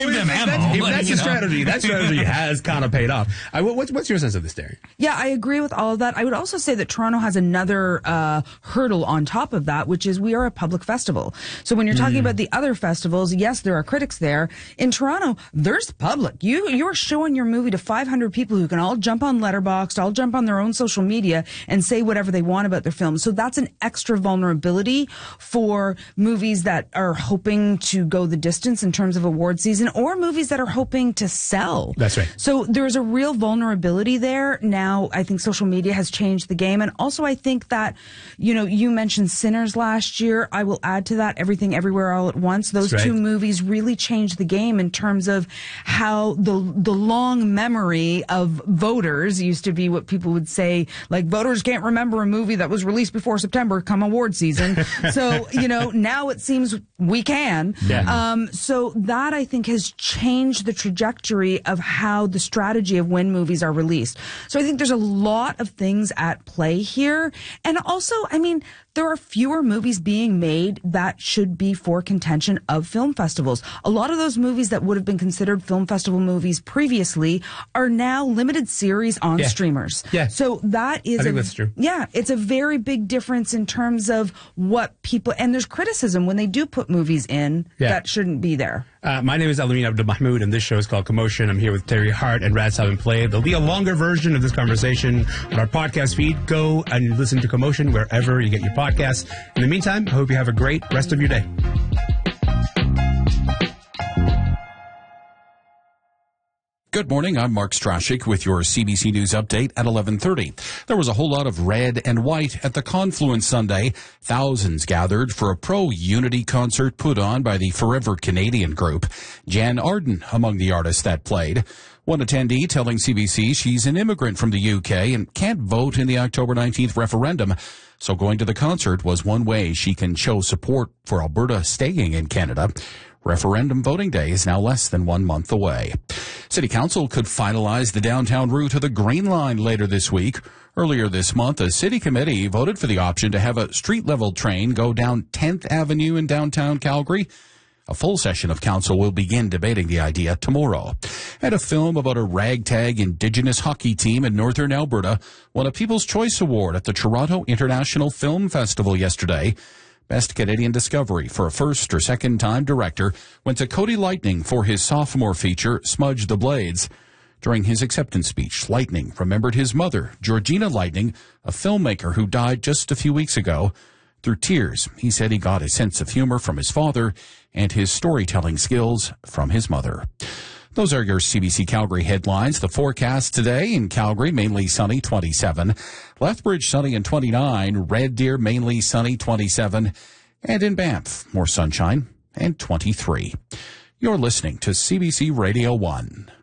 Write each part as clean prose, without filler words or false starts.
Give them ammo. If that's the strategy, that strategy has kind of paid off. What's your sense of this, Terry? Yeah, I agree with all of that. I would also say that Toronto has another hurdle on top of that, which is we are a public festival. So when you're talking about the other festivals, yes, there are critics there. In Toronto, there's public. You're showing your movie to 500 people who can all jump on Letterboxd, all jump on their own social media and say whatever they want about their film. So that's an extra vulnerability for movies that are hoping to go the distance in terms of award season, or movies that are hoping to sell. That's right. So there's a real vulnerability there. Now, I think social media has changed the game. And also, I think that, you mentioned Sinners last year. I will add to that Everything Everywhere All at Once. Those two movies really changed the game in terms of how the long memory of voters used to be what people would say, like, voters can't remember a movie that was released before September come award season. So, now it seems we can. Yeah. So that, I think, has changed the trajectory of how the strategy of when movies are released. So I think there's a lot of things at play here. And also, there are fewer movies being made that should be for contention of film festivals. A lot of those movies that would have been considered film festival movies previously are now limited series on streamers. Yeah. So that is, I think that's true. Yeah, it's a very big difference in terms of what people, and there's criticism when they do put movies in that shouldn't be there. My name is Alamin Abdul Mahmoud, and this show is called Commotion. I'm here with Terry Hart and Raz Haven't Played. There'll be a longer version of this conversation on our podcast feed. Go and listen to Commotion wherever you get your podcasts. In the meantime, I hope you have a great rest of your day. Good morning. I'm Mark Strachik with your CBC News update at 11:30. There was a whole lot of red and white at the Confluence Sunday. Thousands gathered for a pro-unity concert put on by the Forever Canadian group. Jan Arden among the artists that played. One attendee telling CBC she's an immigrant from the UK and can't vote in the October 19th referendum. So going to the concert was one way she can show support for Alberta staying in Canada. Referendum voting day is now less than 1 month away. City Council could finalize the downtown route of the Green Line later this week. Earlier this month, a city committee voted for the option to have a street-level train go down 10th Avenue in downtown Calgary. A full session of council will begin debating the idea tomorrow. And a film about a ragtag Indigenous hockey team in northern Alberta won a People's Choice Award at the Toronto International Film Festival yesterday. Best Canadian Discovery for a first or second-time director went to Cody Lightning for his sophomore feature, Smudge the Blades. During his acceptance speech, Lightning remembered his mother, Georgina Lightning, a filmmaker who died just a few weeks ago. Through tears, he said he got a sense of humor from his father and his storytelling skills from his mother. Those are your CBC Calgary headlines. The forecast today in Calgary, mainly sunny, 27. Lethbridge, sunny and 29. Red Deer, mainly sunny, 27. And in Banff, more sunshine and 23. You're listening to CBC Radio 1.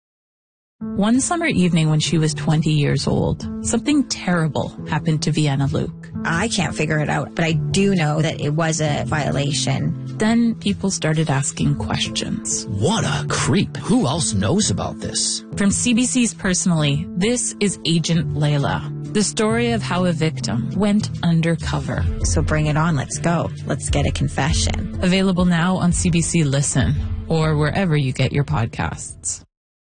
One summer evening when she was 20 years old, something terrible happened to Vienna Luke. I can't figure it out, but I do know that it was a violation. Then people started asking questions. What a creep. Who else knows about this? From CBC's Personally, this is Agent Layla, the story of how a victim went undercover. So bring it on. Let's go. Let's get a confession. Available now on CBC Listen or wherever you get your podcasts.